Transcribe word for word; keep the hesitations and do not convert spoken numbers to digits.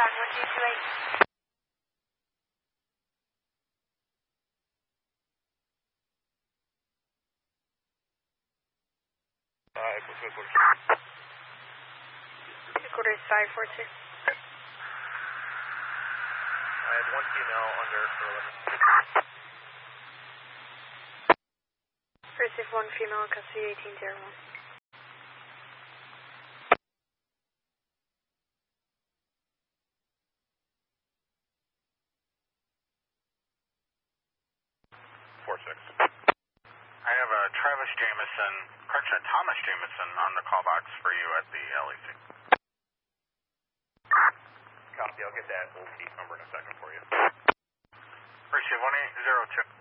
Con one two two eight. Uh, Echo six one. Quarter five four two. I had one female under for eleven. Receive one female, custody eighteen zero one. four six. I have a Travis Jameson, correction, Thomas Jameson on the call box for you at the L E C. Copy, I'll get that old piece number in a second for you. Receive one eight zero two.